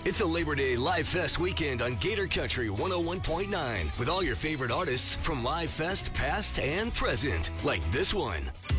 It's a Labor Day Live Fest weekend on Gator Country 101.9 with all your favorite artists from Live Fest past and present, like this one.